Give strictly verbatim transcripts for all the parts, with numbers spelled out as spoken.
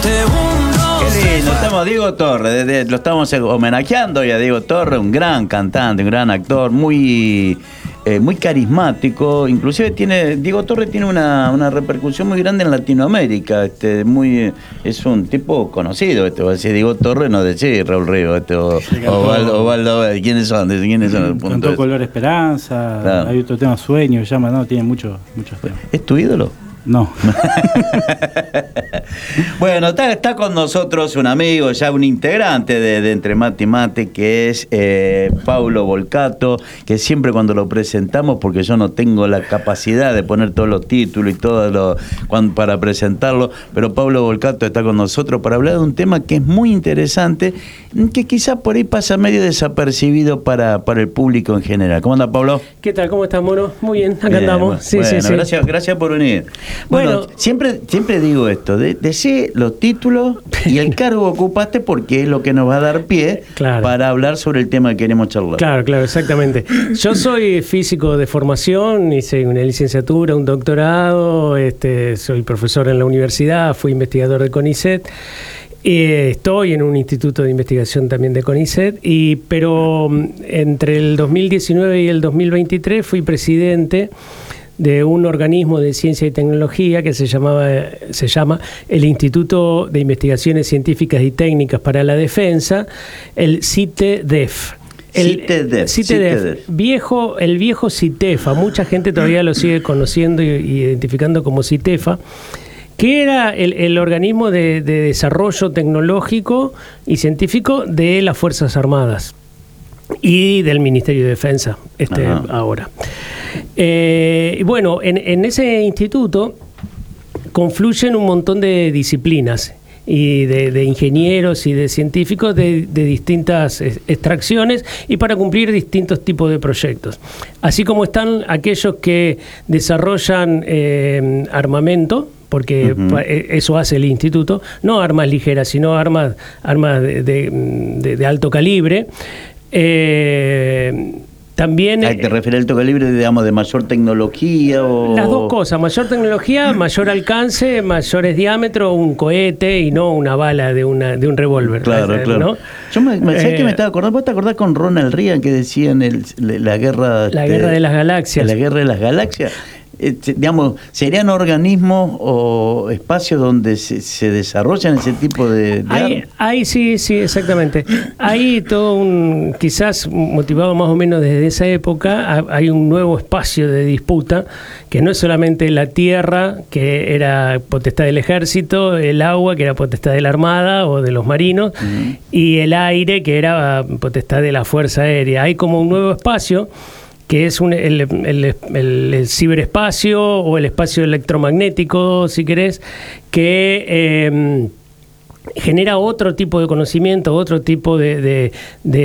Qué lindo, estamos Diego Torres, de, de, lo estamos homenajeando y a Diego Torres, un gran cantante, un gran actor, muy, eh, muy carismático. Inclusive tiene, Diego Torres tiene una, una repercusión muy grande en Latinoamérica. Este, muy, es un tipo conocido. Este, va a decir Diego Torres, no decir Raúl Río, este, o Osvaldo, Osvaldo, ¿quiénes son? ¿Quiénes son? Cantó Color Esperanza, claro. Hay otro tema, Sueño, llama, no, tiene muchos muchos temas. ¿Es tu ídolo? No. Bueno, está, está con nosotros un amigo, ya un integrante de, de Entre Mate y Mate, que es eh, Paulo Volcato, que siempre cuando lo presentamos, porque yo no tengo la capacidad de poner todos los títulos y todo lo, cuando, para presentarlo, pero Paulo Volcato está con nosotros para hablar de un tema que es muy interesante, que quizás por ahí pasa medio desapercibido para, para el público en general. ¿Cómo anda, Pablo? ¿Qué tal? ¿Cómo estás, mono? Muy bien, acá bien, andamos. Bueno, sí, bueno, sí, sí. Gracias, gracias por venir. Bueno, bueno siempre, siempre digo esto, de, decí los títulos y el cargo que ocupaste porque es lo que nos va a dar pie claro. para hablar sobre el tema que queremos charlar. Claro, claro, exactamente. Yo soy físico de formación, hice una licenciatura, un doctorado, este, soy profesor en la universidad, fui investigador de CONICET. Eh, estoy en un instituto de investigación también de CONICET, y, pero entre el dos mil diecinueve y el dos mil veintitrés fui presidente de un organismo de ciencia y tecnología que se llamaba se llama el Instituto de Investigaciones Científicas y Técnicas para la Defensa, el CITEDEF. El CITEDEF, CITEDEF, viejo, el viejo CITEFA, mucha gente todavía lo sigue conociendo y, y identificando como CITEFA, que era el, el organismo de, de desarrollo tecnológico y científico de las Fuerzas Armadas y del Ministerio de Defensa, este Ajá. ahora. Eh, y bueno, en, en ese instituto confluyen un montón de disciplinas y de, de ingenieros y de científicos de, de distintas extracciones y para cumplir distintos tipos de proyectos. Así como están aquellos que desarrollan eh, armamento, porque uh-huh. eso hace el instituto, no armas ligeras, sino armas, armas de, de, de, de alto calibre. Eh, También, ¿te refieres al alto calibre, digamos, de mayor tecnología? O... Las dos cosas, mayor tecnología, mayor alcance, mayores diámetros, un cohete y no una bala de una de un revólver. Claro, ¿no? claro. Yo me, me, ¿sabes eh, qué me estaba acordando? ¿Vos te acordás con Ronald Reagan que decían el, la guerra... La este, guerra de las galaxias. La guerra de las galaxias. Eh, digamos, ¿serían organismos o espacios donde se, se desarrollan ese tipo de, de hay, hay, sí, sí, exactamente. Hay todo un, quizás motivado más o menos desde esa época, hay un nuevo espacio de disputa, que no es solamente la tierra, que era potestad del ejército, el agua, que era potestad de la armada o de los marinos, uh-huh. y el aire, que era potestad de la fuerza aérea. Hay como un nuevo espacio que es un, el, el, el, el ciberespacio o el espacio electromagnético, si querés, que eh, genera otro tipo de conocimiento, otro tipo de, de,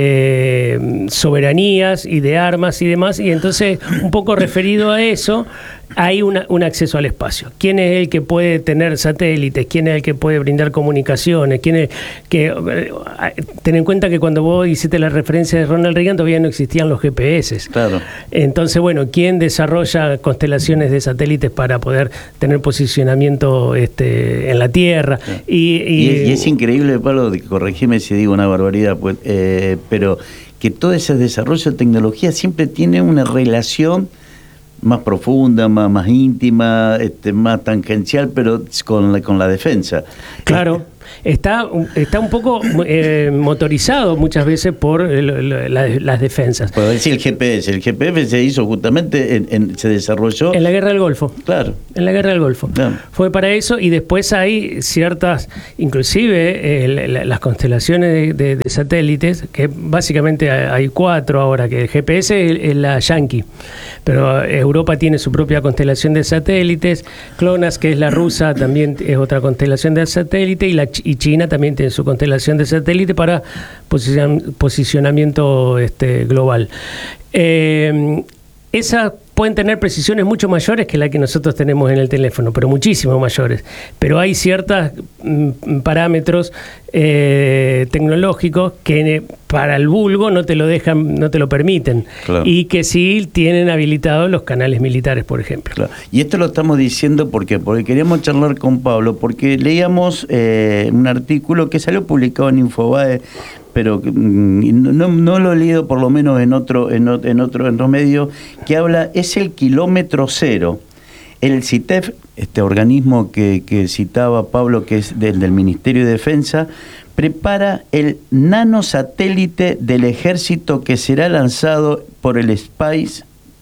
de soberanías y de armas y demás, y entonces, un poco referido a eso, hay una, un acceso al espacio. ¿Quién es el que puede tener satélites? ¿Quién es el que puede brindar comunicaciones? ¿Quién es que eh, ten en cuenta que cuando vos hiciste la referencia de Ronald Reagan todavía no existían los G P S. Claro. Entonces, bueno, ¿quién desarrolla constelaciones de satélites para poder tener posicionamiento este, en la Tierra? Sí. Y, y, y, es, y es increíble, Pablo, corregime si digo una barbaridad, pues, eh, pero que todo ese desarrollo de tecnología siempre tiene una relación más profunda, más, más íntima, este, más tangencial, pero con la, con la defensa. Claro. Está, está un poco eh, motorizado muchas veces por el, la, las defensas. Puedo decir el G P S. El G P S se hizo justamente, en, en, se desarrolló... En la Guerra del Golfo. Claro. En la Guerra del Golfo. Claro. Fue para eso, y después hay ciertas, inclusive eh, la, las constelaciones de, de, de satélites, que básicamente hay cuatro ahora, que el G P S es, es la Yankee, pero Europa tiene su propia constelación de satélites, GLONASS, que es la rusa, también es otra constelación de satélite, y la y China también tiene su constelación de satélite para posicion, posicionamiento este, global. Eh, esas pueden tener precisiones mucho mayores que la que nosotros tenemos en el teléfono, pero muchísimo mayores. Pero hay ciertos mm, parámetros eh, tecnológicos que para el vulgo no te lo dejan, no te lo permiten. Claro. Y que sí tienen habilitados los canales militares, por ejemplo. Claro. Y esto lo estamos diciendo porque, porque queríamos charlar con Pablo, porque leíamos eh, un artículo que salió publicado en Infobae, pero no, no lo he leído por lo menos en otro, en otro, en otro, en otro medio, que habla, es el kilómetro cero. El CITEF, este organismo que, que citaba Pablo, que es del, del Ministerio de Defensa, prepara el nanosatélite del ejército que será lanzado por el SpaceX.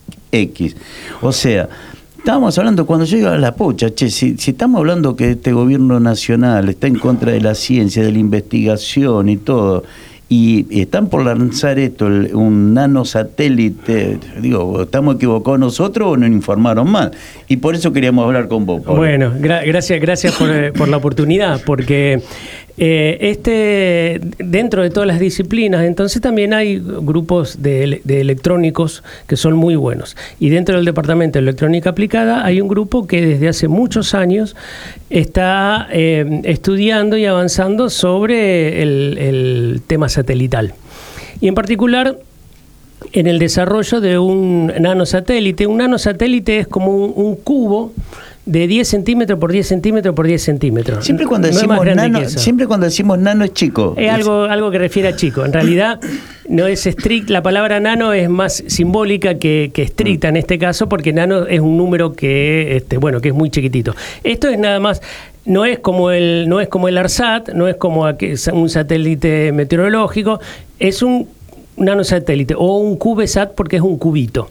O sea, estábamos hablando, cuando yo iba a la pucha, che, si, si estamos hablando que este gobierno nacional está en contra de la ciencia, de la investigación y todo, y están por lanzar esto, un nanosatélite, digo, ¿estamos equivocados nosotros o nos informaron mal? Y por eso queríamos hablar con vos, Pablo. Bueno, gra- gracias, gracias por, por la oportunidad, porque eh, este dentro de todas las disciplinas, entonces también hay grupos de, de electrónicos que son muy buenos. Y dentro del Departamento de Electrónica Aplicada hay un grupo que desde hace muchos años está eh, estudiando y avanzando sobre el, el tema satelital. Y en particular en el desarrollo de un nanosatélite. Un nanosatélite es como un, un cubo de diez centímetros por diez centímetros por diez centímetros. Siempre cuando no decimos nano, siempre cuando decimos nano es chico. Es, es algo, algo que refiere a chico. En realidad no es estricta, la palabra nano es más simbólica que, que estricta en este caso, porque nano es un número que, este, bueno, que es muy chiquitito. Esto es nada más. No es como el, no es como el ARSAT, no es como un satélite meteorológico, es un nanosatélite o un CubeSat porque es un cubito.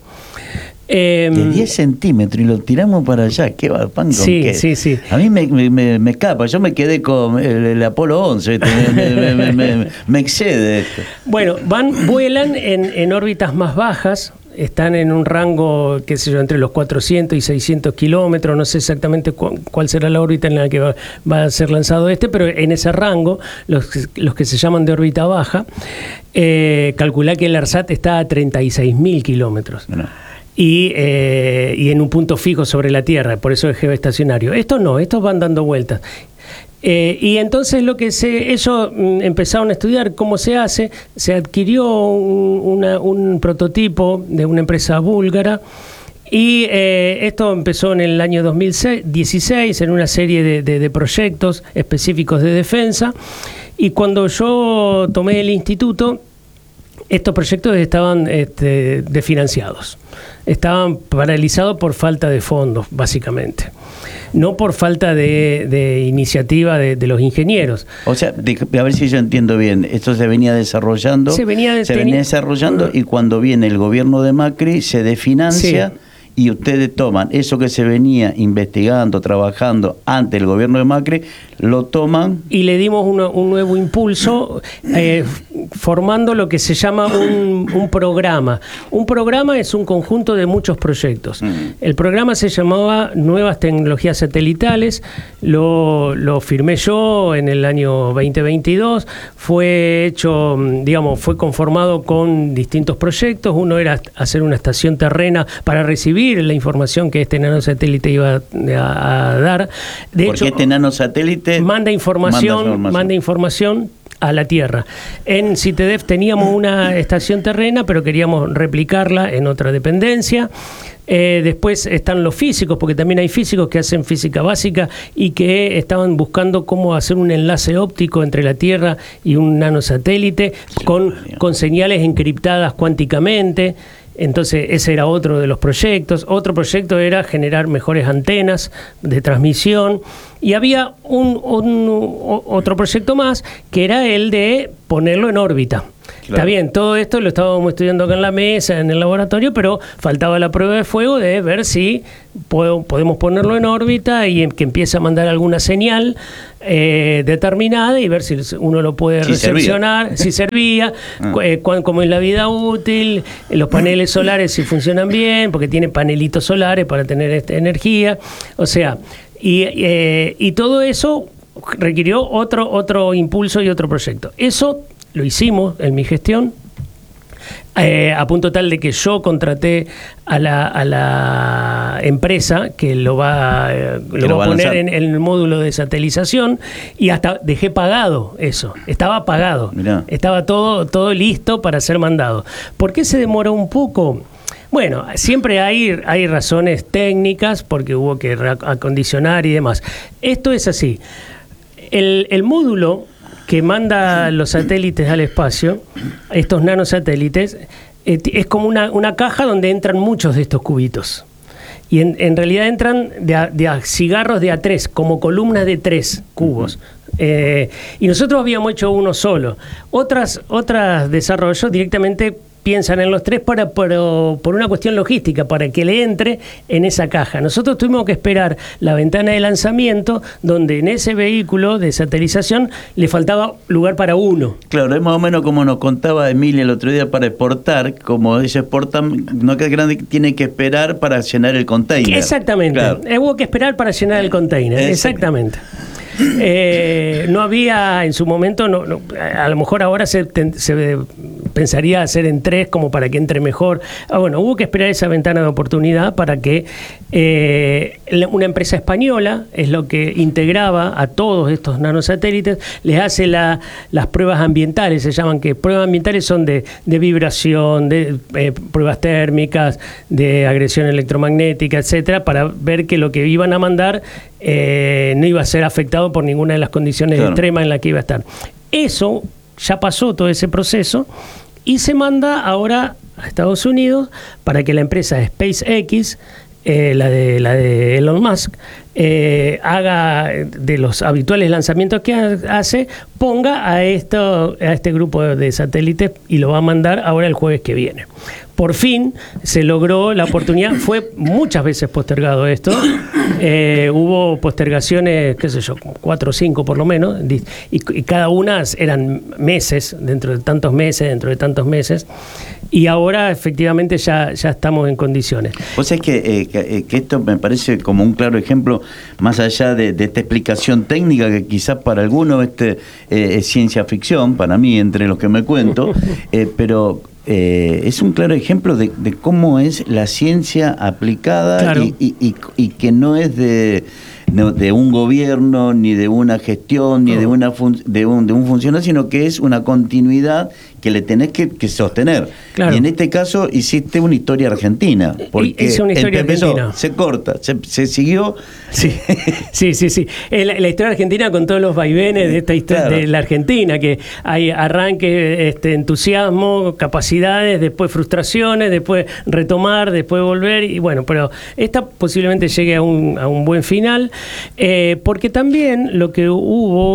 Eh, de diez centímetros y lo tiramos para allá. ¿Qué va, pan, con sí, qué? sí, sí. A mí me, me, me escapa. Yo me quedé con el, el Apolo once. Me, me, me, me, me excede esto. Bueno, van, vuelan en, en órbitas más bajas. Están en un rango, qué sé yo, entre los cuatrocientos y seiscientos kilómetros. No sé exactamente cu- cuál será la órbita en la que va, va a ser lanzado este, pero en ese rango, los, los que se llaman de órbita baja, eh, calculá que el ARSAT está a treinta y seis mil kilómetros. Bueno. Y, eh, y en un punto fijo sobre la Tierra, por eso es geoestacionario. Estos no, estos van dando vueltas. Eh, y entonces lo que se, ellos mm, empezaron a estudiar cómo se hace, se adquirió un, una, un prototipo de una empresa búlgara y eh, esto empezó en el año dos mil dieciséis en una serie de, de, de proyectos específicos de defensa, y cuando yo tomé el instituto, estos proyectos estaban este, desfinanciados, estaban paralizados por falta de fondos, básicamente. No por falta de, de iniciativa de, de los ingenieros. O sea, de, a ver si yo entiendo bien, esto se venía desarrollando, se venía, de, se venía desarrollando y cuando viene el gobierno de Macri se desfinancia. Sí. Y ustedes toman eso que se venía investigando, trabajando ante el gobierno de Macri, lo toman. Y le dimos uno, un nuevo impulso, eh, formando lo que se llama un, un programa. Un programa es un conjunto de muchos proyectos. Mm. El programa se llamaba Nuevas Tecnologías Satelitales, lo, lo firmé yo en el año veinte veintidós, fue hecho, digamos, fue conformado con distintos proyectos. Uno era hacer una estación terrena para recibir la información que este nanosatélite iba a, a dar. De Porque hecho, este nanosatélite manda información, manda información, manda información a la Tierra. En CITEDEF teníamos una estación terrena, pero queríamos replicarla en otra dependencia. Eh, después están los físicos, porque también hay físicos que hacen física básica y que estaban buscando cómo hacer un enlace óptico entre la Tierra y un nanosatélite con, con señales encriptadas cuánticamente. Entonces ese era otro de los proyectos. Otro proyecto era generar mejores antenas de transmisión, y había un, un otro proyecto más que era el de ponerlo en órbita. Claro. Está bien, todo esto lo estábamos estudiando acá en la mesa, en el laboratorio, pero faltaba la prueba de fuego de ver si puedo, podemos ponerlo en órbita y que empiece a mandar alguna señal eh, determinada y ver si uno lo puede si recepcionar, servía. si servía, ah. eh, cómo es la vida útil, los paneles solares si funcionan bien, porque tiene panelitos solares para tener esta energía. O sea, y, eh, y todo eso requirió otro, otro impulso y otro proyecto. Eso lo hicimos en mi gestión. Eh, a punto tal de que yo contraté a la, a la empresa que lo va, eh, lo lo va a va a poner lanzar. en, en el módulo de satelización, y hasta dejé pagado eso. Estaba pagado. Mirá. Estaba todo, todo listo para ser mandado. ¿Por qué se demoró un poco? Bueno, siempre hay, hay razones técnicas porque hubo que acondicionar y demás. Esto es así. El, el módulo que manda los satélites al espacio, estos nanosatélites, eh, es como una, una caja donde entran muchos de estos cubitos. Y en, en realidad entran de a, de a cigarros de a tres, como columnas de tres cubos. Eh, y nosotros habíamos hecho uno solo. Otras, otras desarrollos directamente piensan en los tres para, para, por una cuestión logística, para que le entre en esa caja. Nosotros tuvimos que esperar la ventana de lanzamiento, donde en ese vehículo de satelización le faltaba lugar para uno. Claro, es más o menos como nos contaba Emilia el otro día para exportar, como ellos exportan, no que es grande, tiene que esperar para llenar el container. Exactamente, Claro. hubo que esperar para llenar el container, exactamente. Eh, no había en su momento, no, no, a lo mejor ahora se, ten, se pensaría hacer en tres como para que entre mejor. Ah, bueno, hubo que esperar esa ventana de oportunidad para que eh, una empresa española, es lo que integraba a todos estos nanosatélites, les hace la, las pruebas ambientales, se llaman, que pruebas ambientales son de, de vibración, de eh, pruebas térmicas, de agresión electromagnética, etcétera, para ver que lo que iban a mandar eh, no iba a ser afectado por ninguna de las condiciones claro. extremas en las que iba a estar. Eso ya pasó, todo ese proceso, y se manda ahora a Estados Unidos para que la empresa SpaceX, eh, la, de, la de Elon Musk, eh, haga de los habituales lanzamientos que hace, ponga a, esto, a este grupo de satélites, y lo va a mandar ahora el jueves que viene. Por fin se logró la oportunidad, fue muchas veces postergado esto, eh, hubo postergaciones, qué sé yo, cuatro o cinco por lo menos, y, y cada una eran meses, dentro de tantos meses, dentro de tantos meses, y ahora efectivamente ya, ya estamos en condiciones. Vos sabés que, eh, que, que esto me parece como un claro ejemplo, más allá de, de esta explicación técnica, que quizás para algunos este, eh, es ciencia ficción, para mí, entre los que me cuento, eh, pero... Eh, es un claro ejemplo de, de cómo es la ciencia aplicada, claro. y, y, y, y que no es de, no, de un gobierno, ni de una gestión, ni no. de, una fun, de, un, de un funcionario, sino que es una continuidad que le tenés que, que sostener. Claro. Y en este caso hiciste una historia argentina, porque es una historia empezó, argentina. se corta, se, se siguió. Sí, sí, sí, sí. La, la historia argentina con todos los vaivenes de esta historia, claro. de la Argentina, que hay arranque, este, entusiasmo, capacidades, después frustraciones, después retomar, después volver, y bueno, pero esta posiblemente llegue a un, a un buen final, eh, porque también lo que hubo